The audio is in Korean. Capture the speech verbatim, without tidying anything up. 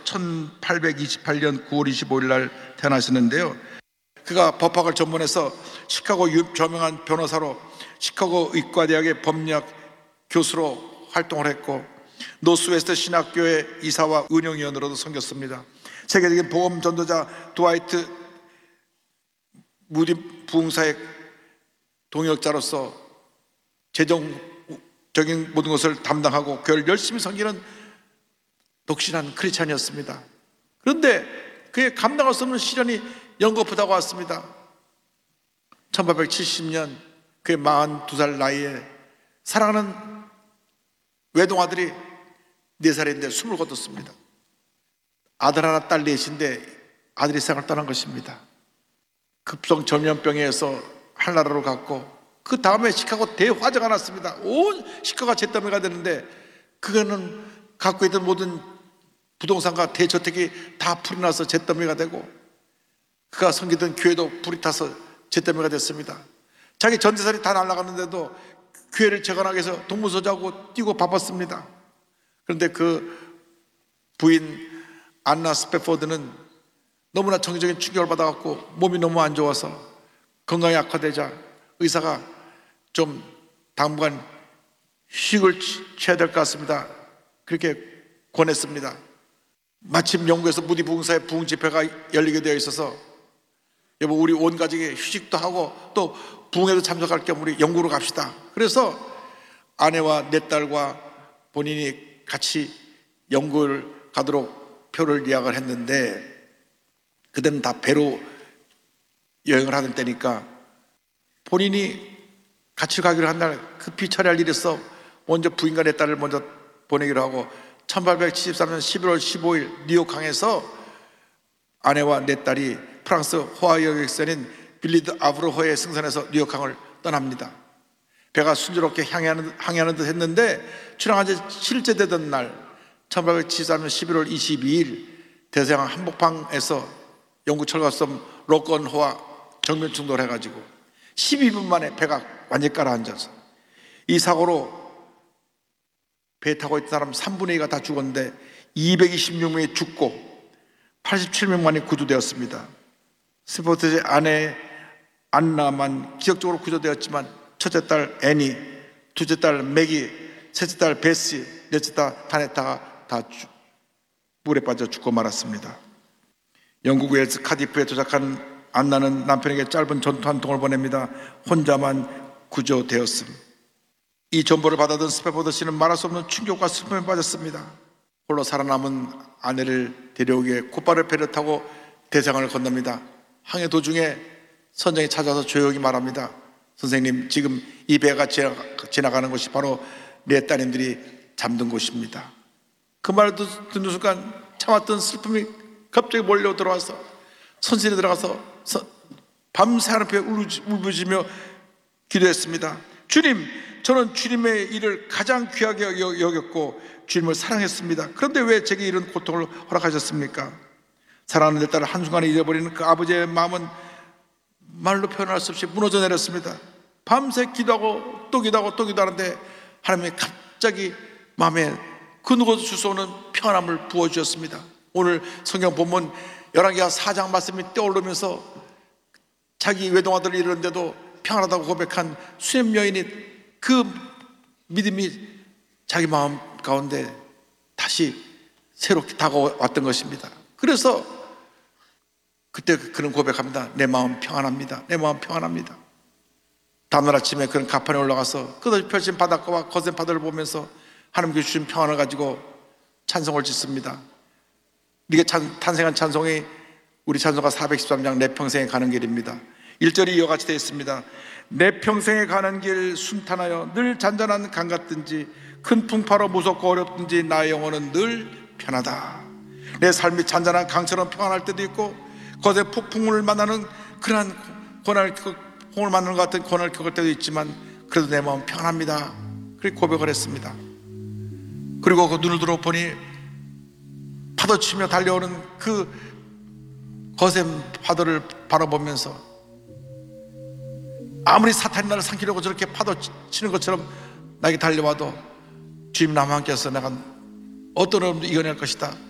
천팔백이십팔 년 구월 이십오일 날 태어나셨는데요. 그가 법학을 전문해서 시카고 저명한 변호사로 시카고 의과대학의 법리학 교수로 활동을 했고 노스웨스트 신학교의 이사와 운영위원으로도 섬겼습니다. 세계적인 복음 전도자 드와이트 무디 부흥사의 동역자로서 재정적인 모든 것을 담당하고 교회를 열심히 섬기는 독실한 크리스찬이었습니다. 그런데 그의 감당할 수 없는 시련이 연거푸다가 왔습니다. 천팔백칠십 년 그의 마흔두 살 나이에 사랑하는 외동아들이 네 살인데 숨을 거뒀습니다. 아들 하나 딸 넷인데 아들이 세상을 떠난 것입니다. 급성 전염병에 의해서 한나라로 갔고 그 다음에 시카고 대화재가 났습니다. 온 시카고가 잿더미가 되는데 그거는 갖고 있던 모든 부동산과 대저택이 다 불이 나서 잿더미가 되고 그가 섬기던 교회도 불이 타서 잿더미가 됐습니다. 자기 전재산이 다 날아가는데도 교회를 재건하기 위해서 동무서자하고 뛰고 바빴습니다. 그런데 그 부인 안나 스패포드는 너무나 정신적인 충격을 받아갖고 몸이 너무 안 좋아서 건강이 악화되자 의사가 좀 당분간 휴식을 취해야 될 것 같습니다. 그렇게 권했습니다. 마침 영국에서 무디 부흥사의 부흥 집회가 열리게 되어 있어서 여보 우리 온 가족이 휴식도 하고 또 부흥에도 참석할 겸 우리 영국으로 갑시다. 그래서 아내와 내 딸과 본인이 같이 영국을 가도록 표를 예약을 했는데 그때는 다 배로 여행을 하는 때니까 본인이 같이 가기로 한 날 급히 처리할 일이 있어 먼저 부인과 내 딸을 먼저 보내기로 하고 천팔백칠십삼 년 십일월 십오일 뉴욕항에서 아내와 내 딸이 프랑스 호와이 여객선인 빌리드 아브르호의 승선해서 뉴욕항을 떠납니다. 배가 순조롭게 항해하는, 항해하는 듯 했는데 출항한 지 칠째 되던 날 천팔백칠십삼 년 십일월 이십이일 대서양 한복판에서 영국 철갑섬 로건호와 정면 충돌을 해가지고 십이 분 만에 배가 완전히 가라앉아서 이 사고로 배 타고 있던 사람 삼분의 이가 다 죽었는데 이백이십육 명이 죽고 팔십칠 명만이 구조되었습니다. 스포트의 아내 안나만 기적적으로 구조되었지만 첫째 딸 애니, 둘째 딸 맥이, 셋째 딸 베시, 넷째 딸 다네타가 다 물에 빠져 죽고 말았습니다. 영국 웨일스 카디프에 도착한 안나는 남편에게 짧은 전투 한 통을 보냅니다. 혼자만 구조되었습니다. 이 전보를 받아든 스패포드 씨는 말할 수 없는 충격과 슬픔에 빠졌습니다. 홀로 살아남은 아내를 데려오기 위해 곧바로 배를 타고 대서양을 건넙니다. 항해 도중에 선장이 찾아서 조용히 말합니다. 선생님, 지금 이 배가 지나가는 곳이 바로 내 따님들이 잠든 곳입니다. 그 말을 듣는 순간 참았던 슬픔이 갑자기 몰려 들어와서 선실에 들어가서 밤새 하늘빛에 울부짖으며 기도했습니다. 주님, 저는 주님의 일을 가장 귀하게 여겼고 주님을 사랑했습니다. 그런데 왜 제게 이런 고통을 허락하셨습니까? 사랑하는 내 딸을 한순간에 잊어버리는 그 아버지의 마음은 말로 표현할 수 없이 무너져 내렸습니다. 밤새 기도하고 또 기도하고 또 기도하는데 하나님이 갑자기 마음에 그 누구도 줄 수 없는 평안함을 부어주셨습니다. 오늘 성경 본문 열왕기하 사 장 말씀이 떠오르면서 자기 외동아들을 이루는데도 평안하다고 고백한 수렘 여인이 그 믿음이 자기 마음 가운데 다시 새롭게 다가왔던 것입니다. 그래서 그때 그런 고백합니다. 내 마음 평안합니다. 내 마음 평안합니다. 다음날 아침에 그런 가판에 올라가서 끝없이 펼친 바닷가와 거센 바다를 보면서 하나님께 주신 평안을 가지고 찬송을 짓습니다. 네가 탄생한 찬송이 우리 찬송가 사백십삼 장 내 평생에 가는 길입니다. 일 절이 이와 같이 되어 있습니다. 내 평생에 가는 길 순탄하여 늘 잔잔한 강 같든지 큰 풍파로 무섭고 어렵든지 나의 영혼은 늘 편하다. 내 삶이 잔잔한 강처럼 평안할 때도 있고 거센 폭풍을 만나는 그러한 고난을 폭풍을 만나는 것 같은 고난을 겪을 때도 있지만 그래도 내 마음 평안합니다. 그렇게 고백을 했습니다. 그리고 그 눈을 들어 보니 파도치며 달려오는 그 거센 파도를 바라보면서 아무리 사탄이 나를 삼키려고 저렇게 파도 치는 것처럼 나에게 달려와도 주님 나와 함께해서 내가 어떤 어려움도 이겨낼 것이다.